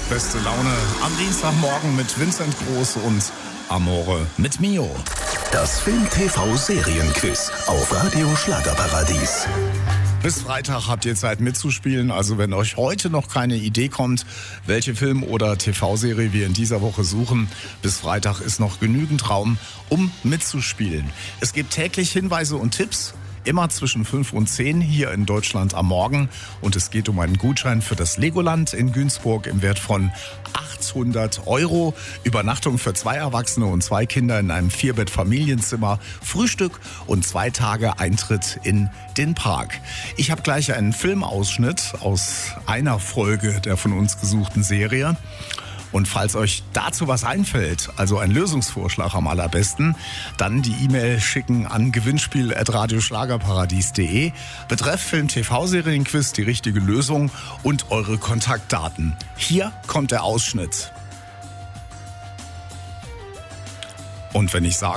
Beste Laune am Dienstagmorgen mit Vincent Groß und Amore mit Mio. Das Film-TV-Serienquiz auf Radio Schlagerparadies. Bis Freitag habt ihr Zeit mitzuspielen, also wenn euch heute noch keine Idee kommt, welche Film- oder TV-Serie wir in dieser Woche suchen, bis Freitag ist noch genügend Raum, um mitzuspielen. Es gibt täglich Hinweise und Tipps, immer zwischen 5 und 10 hier in Deutschland am Morgen, und es geht um einen Gutschein für das Legoland in Günzburg im Wert von 800 €, Übernachtung für 2 Erwachsene und 2 Kinder in einem 4-Bett-Familienzimmer, Frühstück und 2 Tage Eintritt in den Park. Ich habe gleich einen Filmausschnitt aus einer Folge der von uns gesuchten Serie. Und falls euch dazu was einfällt, also ein Lösungsvorschlag am allerbesten, dann die E-Mail schicken an gewinnspiel@radioschlagerparadies.de. Betreff Film-TV-Serienquiz, die richtige Lösung und eure Kontaktdaten. Hier kommt der Ausschnitt. Und wenn ich sage,